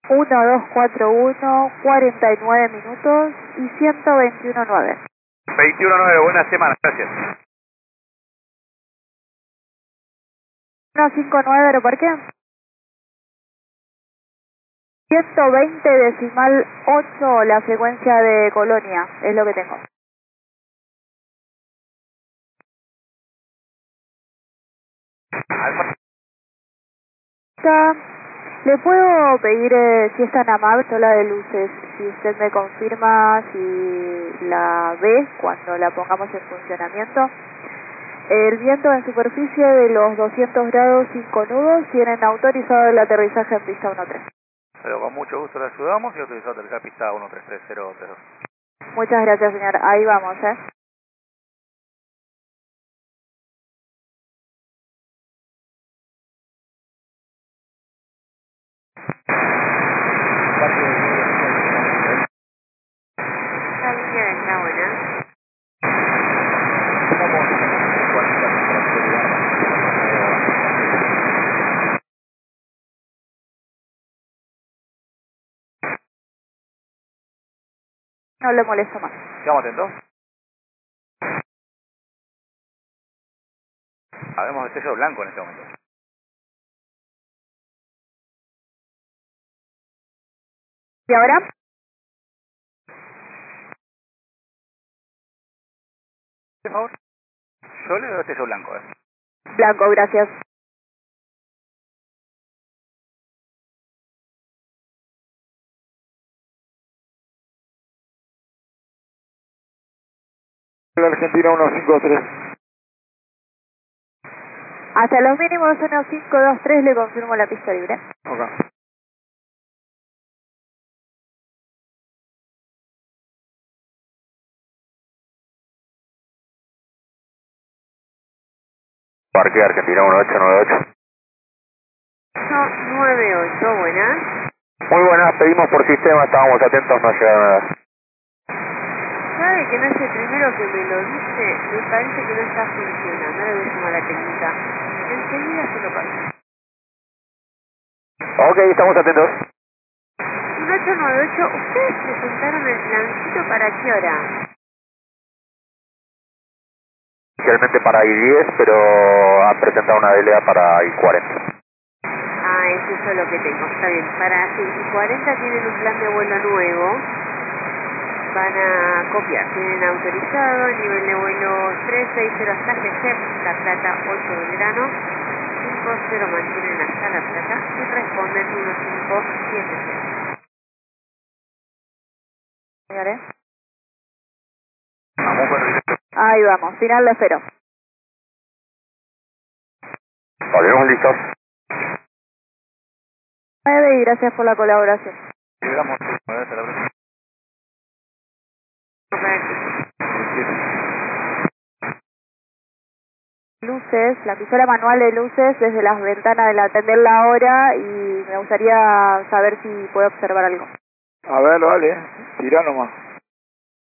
1241, 49 minutos y 121.9. 21.9, buena semana, gracias. 159 Aeroparque. 120 decimal 8 la frecuencia de Colonia, es lo que tengo. ¿Le puedo pedir, si es tan amable, sola de luces, si usted me confirma si la ve cuando la pongamos en funcionamiento? El viento en superficie de los 200 grados 5 nudos, tienen autorizado el aterrizaje en pista 13. Pero con mucho gusto le ayudamos y autorizado aterrizar pista 13300. Muchas gracias, señor. Ahí vamos, No le molesto más. Quedamos atentos. Habemos de sello blanco en este momento. ¿Y ahora? Por favor. Yo le doy sello blanco, Blanco, gracias. Argentina 153. Hasta los mínimos 1523 le confirmo la pista libre. Ok. Parque Argentina 1898. 98, buenas. Muy buenas, pedimos por sistema, estábamos atentos, no llega nada. ¿Sabe que no es el primero que me lo dice? Me parece que no está funcionando, le voy a sumar la técnica. Enseguida se lo paso. Ok, estamos atentos. 1898, ¿ustedes presentaron el plancito para qué hora? Inicialmente para I-10, pero han presentado una DLA para I-40. Ah, es eso lo que tengo, está bien. Para I-40 tienen un plan de vuelo nuevo. Van a copiar, tienen autorizado, nivel de vuelo 360 hasta GG, La Plata 8 Belgrano, 50 mantienen hasta La Plata y responden 1570. Señores. Vamos con el... Ahí vamos, final de espero. Volvemos listos. 9 y gracias por la colaboración. Llegamos, hasta la próxima. Luces, la emisora manual de luces desde las ventanas del atender la hora y me gustaría saber si puedo observar algo. A ver, vale. Tira nomás.